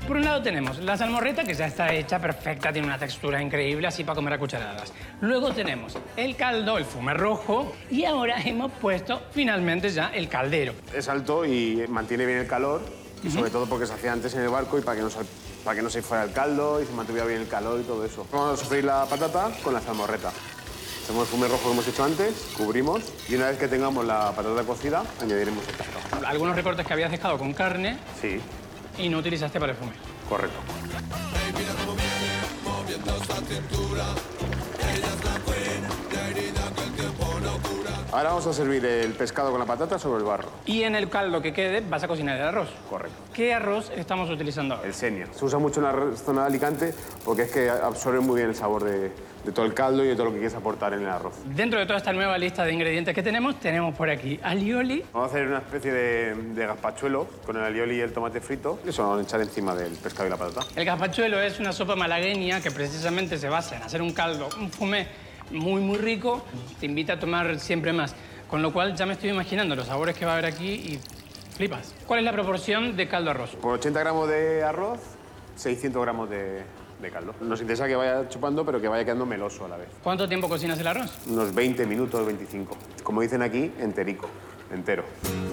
Por un lado tenemos la salmorreta, que ya está hecha perfecta, tiene una textura increíble, así para comer a cucharadas. Luego tenemos el caldo, el fumé rojo, y ahora hemos puesto finalmente ya el caldero. Es alto y mantiene bien el calor, y sobre todo porque se hacía antes en el barco y para que no se fuera el caldo y se mantuviera bien el calor y todo eso. Vamos a sofreír la patata con la salmorreta. Hacemos el fumé rojo que hemos hecho antes, cubrimos y una vez que tengamos la patata cocida, añadiremos el pescado. Algunos recortes que habías dejado con carne Sí, y no utilizaste para el fumé. correcto. Ahora vamos a servir el pescado con la patata sobre el barro. Y en el caldo que quede vas a cocinar el arroz. Correcto. ¿Qué arroz estamos utilizando ahora? El senia. Se usa mucho en la zona de Alicante porque es que absorbe muy bien el sabor de todo el caldo y de todo lo que quieres aportar en el arroz. Dentro de toda esta nueva lista de ingredientes que tenemos por aquí alioli. Vamos a hacer una especie de gazpachuelo con el alioli y el tomate frito. Eso lo vamos a echar encima del pescado y la patata. El gazpachuelo es una sopa malagueña que precisamente se basa en hacer un caldo, un fumé muy rico. Te invita a tomar siempre más. Con lo cual ya me estoy imaginando los sabores que va a haber aquí y flipas. ¿Cuál es la proporción de caldo-arroz? Por 80 gramos de arroz, 600 gramos de caldo. Nos interesa que vaya chupando, pero que vaya quedando meloso a la vez. ¿Cuánto tiempo cocinas el arroz? Unos 20 minutos, 25. Como dicen aquí, enterico, entero.